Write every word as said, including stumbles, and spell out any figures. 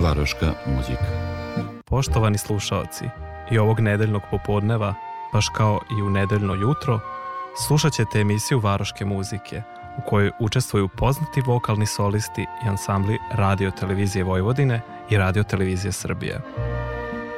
Varoška muzika. Poštovani slušaoci, i ovog nedeljnog popodneva, baš kao i u nedeljno jutro, slušat ćete emisiju Varoške muzike, u kojoj učestvuju poznati vokalni solisti i ansambli Radio televizije Vojvodine i Radio televizije Srbije.